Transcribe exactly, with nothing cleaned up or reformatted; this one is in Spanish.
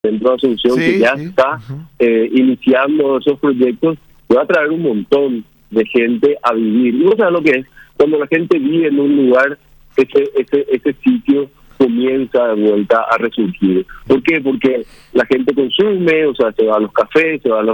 Centro de Asunción, Sí, que ya sí. está Ujú. eh, iniciando esos proyectos, va a traer un montón de gente a vivir. Y vos sabés lo que es, cuando la gente vive en un lugar, ese, ese, ese sitio comienza de vuelta a resurgir. ¿Por qué? Porque la gente consume, o sea, se va a los cafés, se va a los